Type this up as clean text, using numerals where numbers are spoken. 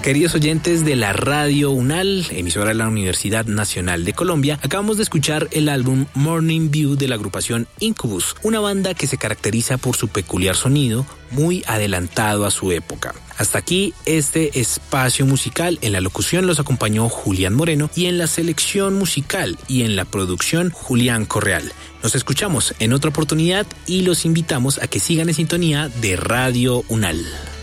Queridos oyentes de la Radio UNAL, emisora de la Universidad Nacional de Colombia, acabamos de escuchar el álbum Morning View de la agrupación Incubus, una banda que se caracteriza por su peculiar sonido, muy adelantado a su época. Hasta aquí este espacio musical. En la locución los acompañó Julián Moreno y en la selección musical y en la producción Julián Correal. Nos escuchamos en otra oportunidad y los invitamos a que sigan en sintonía de Radio UNAL.